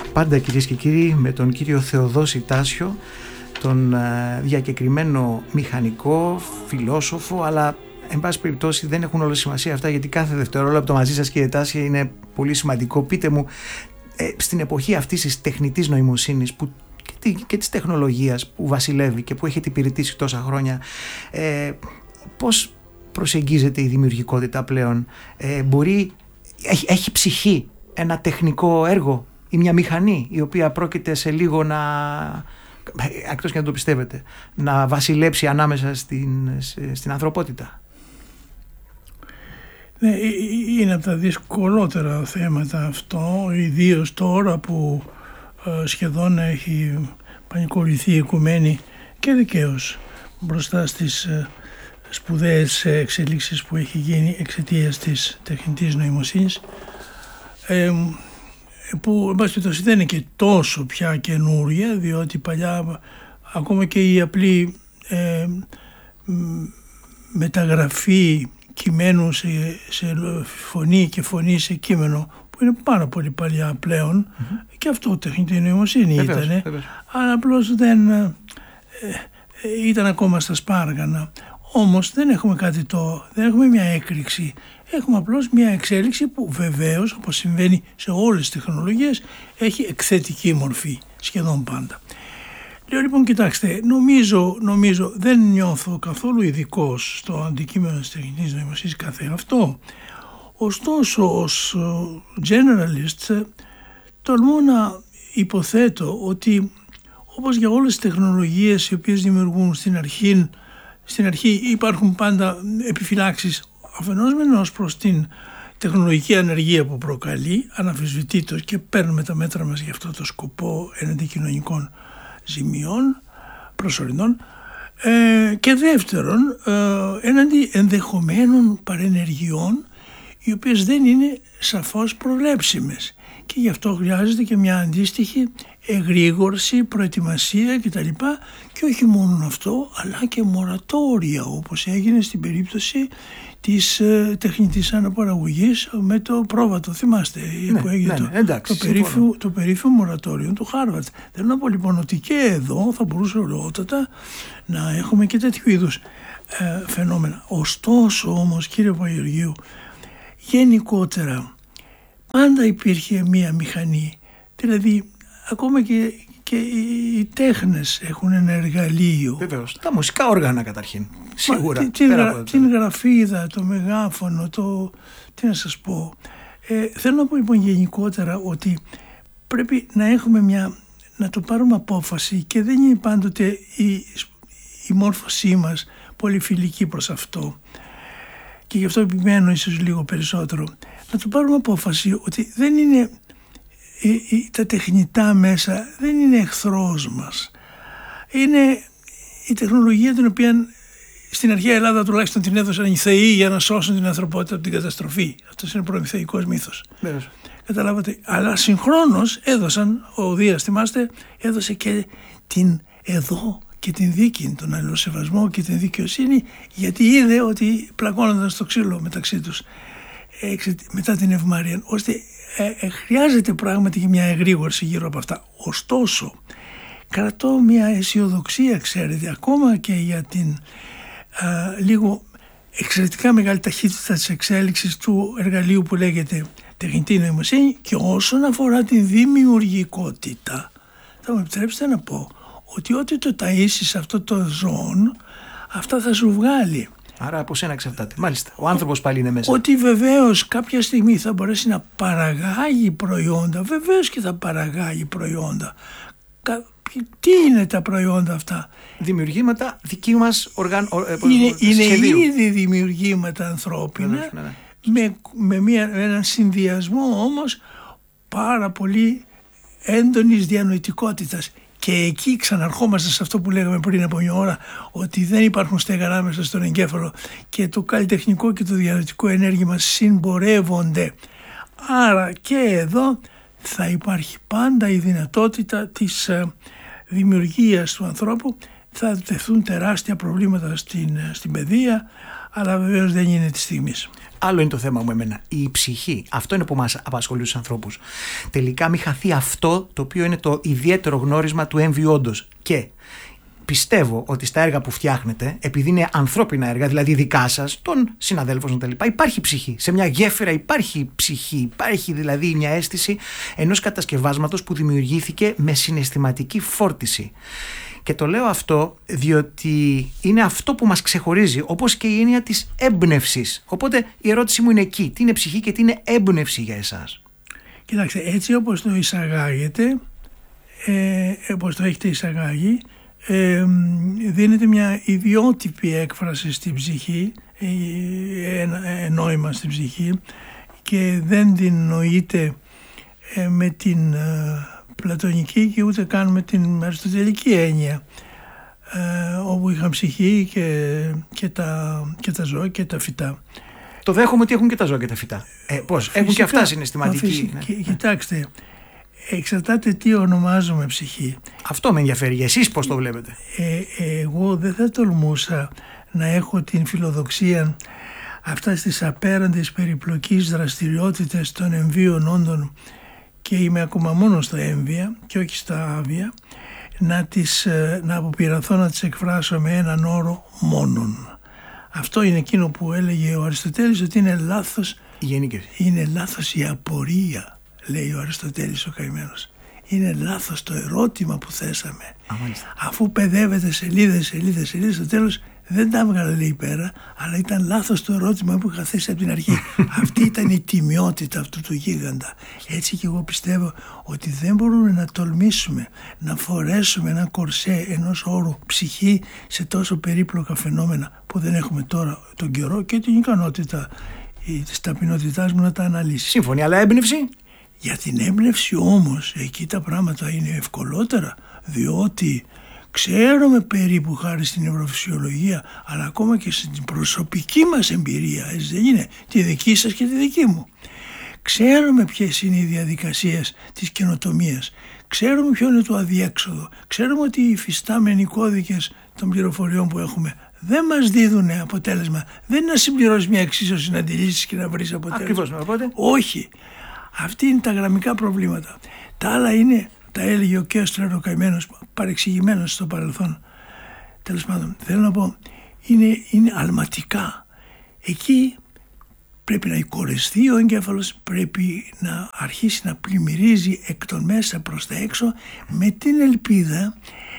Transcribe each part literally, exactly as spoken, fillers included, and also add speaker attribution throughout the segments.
Speaker 1: πάντα, κυρίες και κύριοι, με τον κύριο Θεοδόση Τάσιο, τον διακεκριμένο μηχανικό, φιλόσοφο, αλλά εν πάση περιπτώσει δεν έχουν όλη σημασία αυτά, γιατί κάθε δευτερόλεπτο μαζί σας, κύριε Τάσια, είναι πολύ σημαντικό. Πείτε μου, ε, στην εποχή αυτής της τεχνητής νοημοσύνης που, και, και της τεχνολογίας που βασιλεύει και που έχετε υπηρετήσει τόσα χρόνια, ε, πώς προσεγγίζεται η δημιουργικότητα πλέον? Ε, μπορεί, έχει, έχει ψυχή ένα τεχνικό έργο ή μια μηχανή η οποία πρόκειται σε λίγο να, εκτός και να το πιστεύετε, να βασιλέψει ανάμεσα στην, στην ανθρωπότητα?
Speaker 2: Ναι, είναι από τα δυσκολότερα θέματα αυτό, ιδίως τώρα που ε, σχεδόν έχει πανικοβληθεί η οικουμένη, και δικαίως, μπροστά στις ε, σπουδαίες εξελίξεις που έχει γίνει εξαιτίας της τεχνητής νοημοσύνης, ε, που εν πάση περιπτώσει δεν είναι και τόσο πια καινούρια, διότι παλιά ακόμα και η απλή ε, μεταγραφή κειμένου σε, σε φωνή και φωνή σε κείμενο, που είναι πάρα πολύ παλιά πλέον, mm-hmm. και αυτό τεχνητή νοημοσύνη ήταν, αλλά απλώς δεν ε, ε, ήταν ακόμα στα σπάργανα. Όμως δεν έχουμε κάτι το, δεν έχουμε μια έκρηξη, έχουμε απλώς μια εξέλιξη που βεβαίως, όπως συμβαίνει σε όλες τις τεχνολογίες, έχει εκθετική μορφή σχεδόν πάντα. Λέω λοιπόν, κοιτάξτε, νομίζω, νομίζω δεν νιώθω καθόλου ειδικός στο αντικείμενο της τεχνητής νοημοσύνης καθεαυτό. Ωστόσο, ως generalist, τολμώ να υποθέτω ότι όπως για όλες τις τεχνολογίες οι οποίες δημιουργούν στην αρχή, στην αρχή υπάρχουν πάντα επιφυλάξεις, αφενός μεν προς την τεχνολογική ανεργία που προκαλεί, αναμφισβητήτως, και παίρνουμε τα μέτρα μας για αυτό το σκοπό έναντι κοινωνικών ζημιών προσωρινών, ε, και δεύτερον ε, έναντι ενδεχομένων παρενεργειών οι οποίες δεν είναι σαφώς προβλέψιμες, και γι' αυτό χρειάζεται και μια αντίστοιχη εγρήγορση, προετοιμασία κτλ. Και όχι μόνο αυτό, αλλά και μορατόρια, όπως έγινε στην περίπτωση της ε, τεχνητής αναπαραγωγής με το πρόβατο, θυμάστε, ναι, που έγινε, ναι, το, ναι, εντάξει, το, περίφημο, το περίφημο μορατόριο του Χάρβαρτ. Θέλω να πω λοιπόν ότι και εδώ θα μπορούσε ολαιότατα να έχουμε και τέτοιου είδους ε, φαινόμενα. Ωστόσο όμως, κύριε Παγεργίου, γενικότερα πάντα υπήρχε μία μηχανή, δηλαδή ακόμα και, και οι τέχνες έχουν ένα εργαλείο.
Speaker 1: Βεβαίως, τα μουσικά όργανα καταρχήν, σίγουρα.
Speaker 2: Μα, την, γρα, την γραφίδα, το μεγάφωνο, το, τι να σας πω. Ε, θέλω να πω λοιπόν γενικότερα ότι πρέπει να έχουμε μια, να το πάρουμε απόφαση, και δεν είναι πάντοτε η, η μόρφωσή μας πολύ φιλική προς αυτό. Και γι' αυτό επιμένω ίσως λίγο περισσότερο. Να το πάρουμε απόφαση ότι δεν είναι, ε, ε, τα τεχνητά μέσα δεν είναι εχθρός μας. Είναι η τεχνολογία την οποία στην αρχαία Ελλάδα τουλάχιστον την έδωσαν οι θεοί για να σώσουν την ανθρωπότητα από την καταστροφή. Αυτός είναι ο προμηθεϊκός μύθος. Μέρος. Καταλάβατε. Αλλά συγχρόνως έδωσαν, ο Δίας, θυμάστε, έδωσε και την εδώ και την δίκη, τον αλληλοσεβασμό και την δικαιοσύνη, γιατί είδε ότι πλακώνονταν στο ξύλο μεταξύ τους ε, μετά την ευμάρεια, ώστε ε, ε, χρειάζεται πράγματι και μια εγρήγορση γύρω από αυτά. Ωστόσο, κρατώ μια αισιοδοξία, ξέρετε, ακόμα και για την α, λίγο εξαιρετικά μεγάλη ταχύτητα της εξέλιξης του εργαλείου που λέγεται τεχνητή νοημοσύνη, και όσον αφορά την δημιουργικότητα, θα μου επιτρέψετε να πω ότι ό,τι το ταΐσεις αυτό το ζώο, αυτά θα σου βγάλει.
Speaker 1: Άρα από σένα εξαρτάται. Μάλιστα, ο άνθρωπος πάλι είναι μέσα.
Speaker 2: Ότι βεβαίως κάποια στιγμή θα μπορέσει να παραγάγει προϊόντα, βεβαίως και θα παραγάγει προϊόντα. Τι είναι τα προϊόντα αυτά?
Speaker 1: Δημιουργήματα δική μας οργαν...
Speaker 2: Είναι, είναι ήδη δημιουργήματα ανθρώπινα, βεβαίως, ναι, ναι. με, με, μια, με έναν συνδυασμό όμως πάρα πολύ έντονης διανοητικότητας. Και εκεί ξαναρχόμαστε σε αυτό που λέγαμε πριν από μια ώρα, ότι δεν υπάρχουν στεγανά μέσα στον εγκέφαλο και το καλλιτεχνικό και το διανοητικό ενέργημα συμπορεύονται. Άρα και εδώ θα υπάρχει πάντα η δυνατότητα της ε, δημιουργίας του ανθρώπου. Θα τεθούν τεράστια προβλήματα στην, στην παιδεία, αλλά βεβαίως δεν είναι της στιγμής.
Speaker 1: Άλλο είναι το θέμα μου εμένα, η ψυχή. Αυτό είναι που μας απασχολεί τους ανθρώπους. Τελικά μην χαθεί αυτό το οποίο είναι το ιδιαίτερο γνώρισμα του έμβιου όντως. Και πιστεύω ότι στα έργα που φτιάχνετε, επειδή είναι ανθρώπινα έργα, δηλαδή δικά σας, των συναδέλφων κτλ., υπάρχει ψυχή. Σε μια γέφυρα υπάρχει ψυχή. Υπάρχει δηλαδή μια αίσθηση ενός κατασκευάσματος που δημιουργήθηκε με συναισθηματική φόρτιση. Και το λέω αυτό διότι είναι αυτό που μας ξεχωρίζει, όπως και η έννοια της έμπνευσης. Οπότε η ερώτηση μου είναι εκεί. Τι είναι ψυχή και τι είναι έμπνευση για εσάς?
Speaker 2: Κοιτάξτε, έτσι όπως το εισαγάγετε, ε, όπως το έχετε εισαγάγει, ε, δίνεται μια ιδιότυπη έκφραση στην ψυχή, ε, ε, νόημα στην ψυχή, και δεν την νοείται ε, με την ε, πλατωνική και ούτε καν με την αριστοτελική έννοια, ε, όπου είχαν ψυχή και, και, τα, και τα ζώα και τα φυτά.
Speaker 1: Το δέχομαι ότι έχουν και τα ζώα και τα φυτά. Ε, πώς, φυσικά, έχουν και αυτά συναισθηματική.
Speaker 2: Φυσικά, ναι. Κοιτάξτε, εξαρτάται τι ονομάζουμε ψυχή.
Speaker 1: Αυτό με ενδιαφέρει. Για εσείς πώς το βλέπετε?
Speaker 2: Ε, εγώ δεν θα τολμούσα να έχω την φιλοδοξία αυτά στις απέραντες περιπλοκής δραστηριότητες των εμβίων όντων, και είμαι ακόμα μόνο στα έμβια και όχι στα άβια, να, τις, να αποπειραθώ να τις εκφράσω με έναν όρο μόνον. Αυτό είναι εκείνο που έλεγε ο Αριστοτέλης, ότι είναι λάθος, είναι λάθος η απορία, λέει ο Αριστοτέλης ο καημένος. Είναι λάθος το ερώτημα που θέσαμε.
Speaker 1: Α,
Speaker 2: αφού παιδεύεται σελίδες, σελίδες, σελίδες, στο τέλος δεν τα έβγαλε, λέει, πέρα, αλλά ήταν λάθος το ερώτημα που είχα θέσει από την αρχή. Αυτή ήταν η τιμιότητα αυτού του γίγαντα. Έτσι και εγώ πιστεύω ότι δεν μπορούμε να τολμήσουμε να φορέσουμε ένα κορσέ ενός όρου ψυχή σε τόσο περίπλοκα φαινόμενα που δεν έχουμε τώρα τον καιρό και την ικανότητα της ταπεινότητάς μου να τα αναλύσει.
Speaker 1: Σύμφωνοι, αλλά έμπνευση?
Speaker 2: Για την έμπνευση όμως εκεί τα πράγματα είναι ευκολότερα, διότι ξέρουμε περίπου, χάρη στην νευροφυσιολογία, αλλά ακόμα και στην προσωπική μας εμπειρία, έτσι δεν είναι, τη δική σας και τη δική μου, ξέρουμε ποιες είναι οι διαδικασίες της καινοτομίας, ξέρουμε ποιο είναι το αδιέξοδο, ξέρουμε ότι οι υφιστάμενοι κώδικες των πληροφοριών που έχουμε δεν μας δίδουν αποτέλεσμα. Δεν είναι να συμπληρώσεις μια εξίσωση, να αντιλήσεις και να βρεις αποτέλεσμα.
Speaker 1: Ακριβώς, οπότε.
Speaker 2: Όχι. Αυτοί είναι τα γραμμικά προβλήματα. Τα άλλα είναι, τα έλεγε ο Κέστλερ ο καημένος, παρεξηγημένος στο παρελθόν. Τέλος πάντων, θέλω να πω, είναι, είναι αλματικά. Εκεί πρέπει να εικορεστεί ο εγκέφαλος, πρέπει να αρχίσει να πλημμυρίζει εκ των μέσα προς τα έξω, με την ελπίδα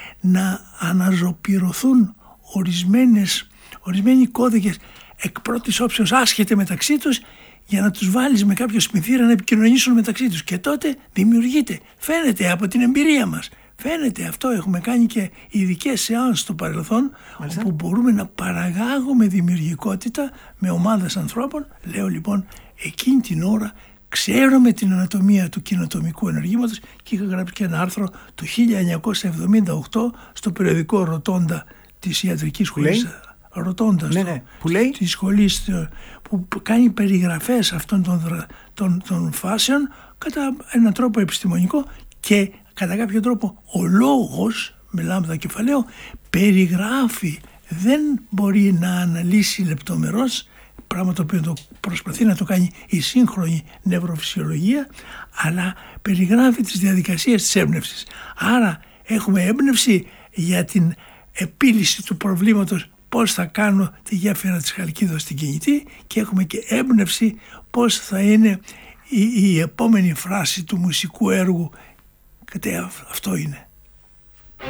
Speaker 2: να αναζωπυρωθούν ορισμένες, ορισμένοι κώδικες εκ πρώτης όψεως άσχετοι μεταξύ τους, για να τους βάλεις με κάποιο σπινθήρα να επικοινωνήσουν μεταξύ τους. Και τότε δημιουργείται, φαίνεται από την εμπειρία μας, φαίνεται αυτό, έχουμε κάνει και ειδικές σεάνς στο παρελθόν, μάλιστα, όπου μπορούμε να παραγάγουμε δημιουργικότητα με ομάδες ανθρώπων. Λέω λοιπόν, εκείνη την ώρα ξέρουμε την ανατομία του κοινοτομικού ενεργήματος και είχα γράψει και ένα άρθρο το χίλια εννιακόσια εβδομήντα οκτώ στο περιοδικό Ροτόντα της Ιατρικής Σχολής. Ρωτώντας
Speaker 1: ναι, ναι. Που λέει?
Speaker 2: Τη σχολή που κάνει περιγραφές αυτών των, των, των φάσεων κατά έναν τρόπο επιστημονικό, και κατά κάποιο τρόπο ο λόγος με λάμδα κεφαλαίο περιγράφει, δεν μπορεί να αναλύσει λεπτομερώς, πράγμα το οποίο το προσπαθεί να το κάνει η σύγχρονη νευροφυσιολογία, αλλά περιγράφει τις διαδικασίες της έμπνευσης. Άρα έχουμε έμπνευση για την επίλυση του προβλήματος πώς θα κάνω τη γέφυρα της Χαλκίδος στην κινητή, και έχουμε και έμπνευση πώς θα είναι η, η επόμενη φράση του μουσικού έργου. Και αυτό είναι.